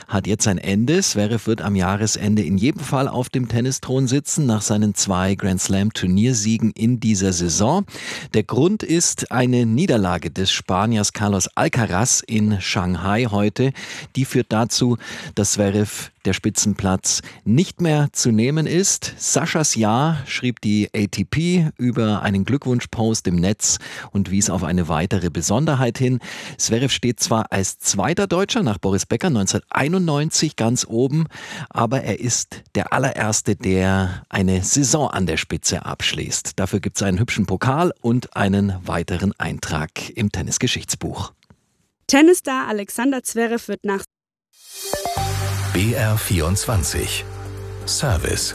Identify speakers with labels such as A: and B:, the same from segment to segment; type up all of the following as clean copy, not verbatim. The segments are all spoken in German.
A: hat jetzt ein Ende. Zverev wird am Jahresende in jedem Fall auf dem Tennisthron sitzen, nach seinen 2 Grand-Slam-Turniersiegen in dieser Saison. Der Grund ist eine Niederlage des Spaniers Carlos Alcaraz in Shanghai heute. Die führt dazu, dass Zverev der Spitzenplatz nicht mehr zu nehmen ist. Saschas Ja schrieb die ATP über einen Glückwunschpost im Netz und wies auf eine weitere Besonderheit hin. Zverev steht zwar als zweiter Deutscher nach Boris Becker 1991 ganz oben, aber er ist der allererste, der eine Saison an der Spitze abschließt. Dafür gibt es einen hübschen Pokal und einen weiteren Eintrag im Tennisgeschichtsbuch.
B: Tennisstar Alexander Zverev wird nach
C: BR24 Service.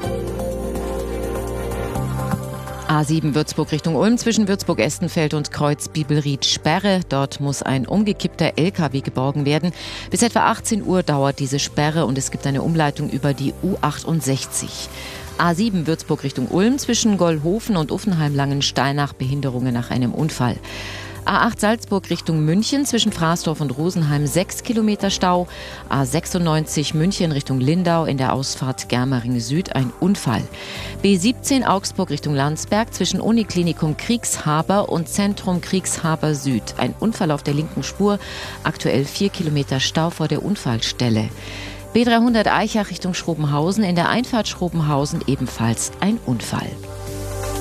D: A7 Würzburg Richtung Ulm zwischen Würzburg-Estenfeld und Kreuz-Bibelried Sperre. Dort muss ein umgekippter LKW geborgen werden. Bis etwa 18 Uhr dauert diese Sperre und es gibt eine Umleitung über die U68. A7 Würzburg Richtung Ulm zwischen Gollhofen und Uffenheim-Langensteinach Behinderungen nach einem Unfall. A8 Salzburg Richtung München zwischen Fraßdorf und Rosenheim 6 Kilometer Stau. A96 München Richtung Lindau in der Ausfahrt Germering Süd ein Unfall. B17 Augsburg Richtung Landsberg zwischen Uniklinikum Kriegshaber und Zentrum Kriegshaber Süd. Ein Unfall auf der linken Spur, aktuell 4 Kilometer Stau vor der Unfallstelle. B300 Aichach Richtung Schrobenhausen in der Einfahrt Schrobenhausen ebenfalls ein Unfall.